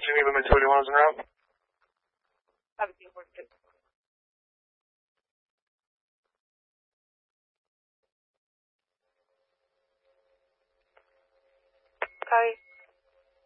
Geneva, Mid 281 is en route. 1742. Copy.